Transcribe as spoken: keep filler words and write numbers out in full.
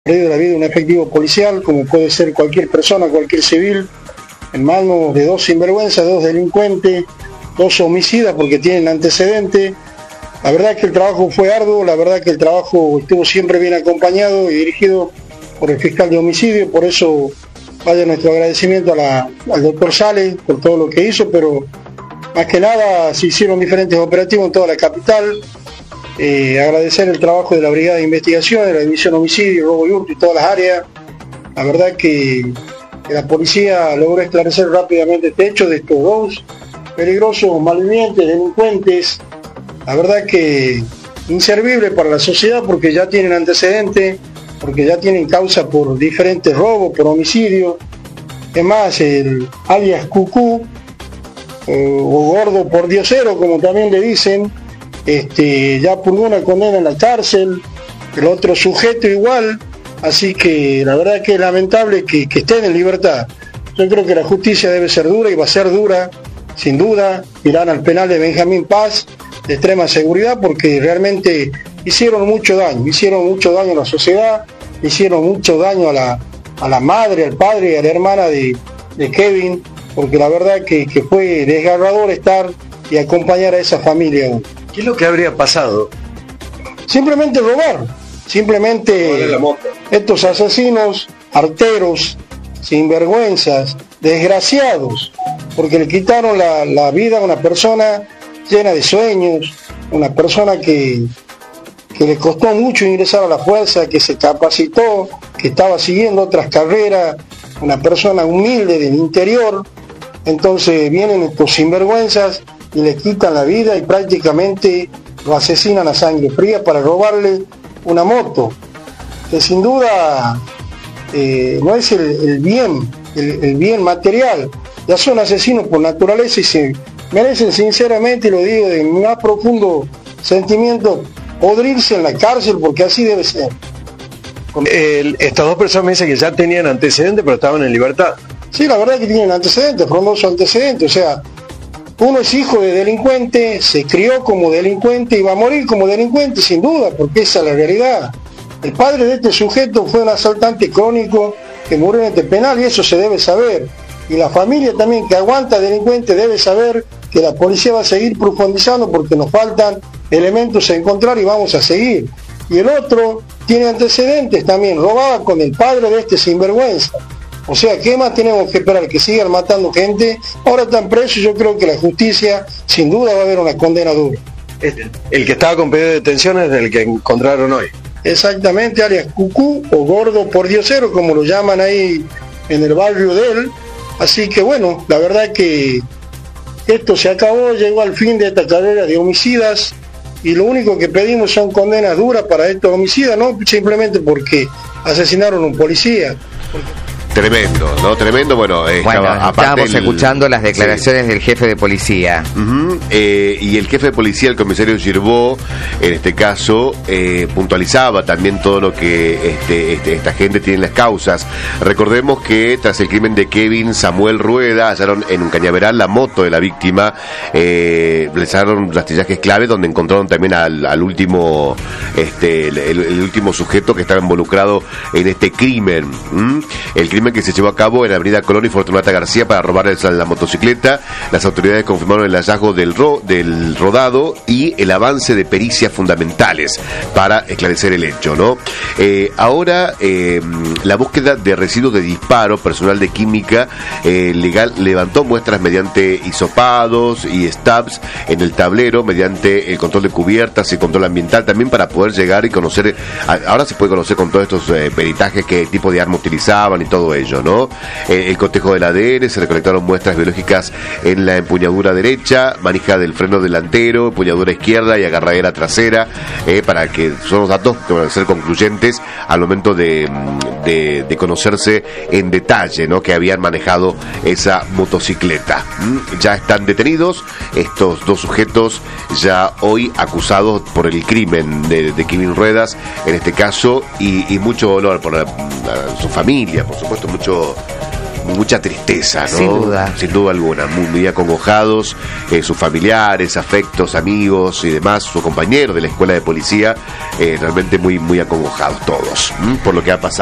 perdido la vida un efectivo policial, como puede ser cualquier persona, cualquier civil, en manos de dos sinvergüenzas, dos delincuentes, dos homicidas porque tienen antecedentes. La verdad que el trabajo fue arduo, la verdad que el trabajo estuvo siempre bien acompañado y dirigido por el fiscal de homicidio, por eso vaya nuestro agradecimiento a la, al doctor Sales por todo lo que hizo, pero más que nada se hicieron diferentes operativos en toda la capital. Eh, agradecer el trabajo de la Brigada de Investigación, de la División Homicidio, Robo y Hurto y todas las áreas. La verdad que, que la policía logró esclarecer rápidamente este hecho de estos dos peligrosos malvivientes, delincuentes. La verdad que inservible para la sociedad porque ya tienen antecedentes, porque ya tienen causa por diferentes robos, por homicidio. Es más, el alias Cucú, eh, o gordo por diosero, como también le dicen, este, ya purgó una condena en la cárcel, el otro sujeto igual, así que la verdad que es lamentable que, que estén en libertad. Yo creo que la justicia debe ser dura y va a ser dura, sin duda. Irán al penal de Benjamín Paz, de extrema seguridad, porque realmente hicieron mucho daño, hicieron mucho daño a la sociedad, hicieron mucho daño a la, a la madre, al padre y a la hermana de, de Kevin, porque la verdad que, que fue desgarrador estar y acompañar a esa familia. ¿Qué es lo que habría pasado? Simplemente robar, simplemente estos asesinos, arteros, sinvergüenzas, desgraciados, porque le quitaron la, la vida a una persona llena de sueños, una persona que, que le costó mucho ingresar a la fuerza, que se capacitó, que estaba siguiendo otras carreras, una persona humilde del interior. Entonces vienen estos sinvergüenzas y le quitan la vida y prácticamente lo asesinan a sangre fría para robarle una moto, que sin duda eh, no es el, el bien, el, el bien material. Ya son asesinos por naturaleza y se merecen, sinceramente, y lo digo de mi más profundo sentimiento, podrirse en la cárcel, porque así debe ser. El, estas dos personas me dicen que ya tenían antecedentes, pero estaban en libertad. Sí, la verdad es que tienen antecedentes, frondosos antecedentes, o sea, uno es hijo de delincuente, se crió como delincuente y va a morir como delincuente, sin duda, porque esa es la realidad. El padre de este sujeto fue un asaltante crónico que murió en este penal y eso se debe saber. Y la familia también que aguanta delincuente debe saber que la policía va a seguir profundizando porque nos faltan elementos a encontrar y vamos a seguir. Y el otro tiene antecedentes también, robaba con el padre de este sinvergüenza. O sea, ¿qué más tenemos que esperar? Que sigan matando gente. Ahora están presos y yo creo que la justicia sin duda va a haber una condena dura. El que estaba con pedido de detención es el que encontraron hoy. Exactamente, alias Cucú o gordo por diosero, como lo llaman ahí en el barrio de él. Así que bueno, la verdad que esto se acabó, llegó al fin de esta carrera de homicidas y lo único que pedimos son condenas duras para estos homicidas, no simplemente porque asesinaron a un policía. Tremendo, ¿no? Tremendo, bueno, eh, bueno estaba, estábamos el, escuchando las declaraciones sí. del jefe de policía. Uh-huh, eh, y el jefe de policía, el comisario Girbó, en este caso, eh, puntualizaba también todo lo que este, este, esta gente tiene en las causas. Recordemos que tras el crimen de Kevin Samuel Rueda, hallaron en un cañaveral la moto de la víctima, eh, realizaron rastrillajes clave donde encontraron también al, al último, este, el, el último sujeto que estaba involucrado en este crimen. ¿Mm? El crimen que se llevó a cabo en la avenida Colón y Fortunata García para robar la motocicleta. Las autoridades confirmaron el hallazgo del, ro, del rodado y el avance de pericias fundamentales para esclarecer el hecho, ¿no? Eh, ahora, eh, la búsqueda de residuos de disparo, personal de química eh, legal levantó muestras mediante hisopados y stabs en el tablero, mediante el control de cubiertas y control ambiental, también para poder llegar y conocer, ahora se puede conocer con todos estos eh, peritajes qué tipo de arma utilizaban y todo ello, ¿no? Eh, el cotejo del A D N, se recolectaron muestras biológicas en la empuñadura derecha, manija del freno delantero, empuñadura izquierda y agarradera trasera, eh, para que son los datos que van a ser concluyentes al momento de, de, de conocerse en detalle, ¿no? Que habían manejado esa motocicleta. ¿Mm? Ya están detenidos estos dos sujetos, ya hoy acusados por el crimen de, de Kevin Ruedas, en este caso, y, y mucho dolor por la, la, su familia, por supuesto, mucho mucha tristeza, ¿no? Sin duda. Sin duda alguna, muy, muy acongojados, eh, sus familiares, afectos, amigos y demás, sus compañeros de la escuela de policía, eh, realmente muy, muy acongojados todos, ¿m? Por lo que ha pasado.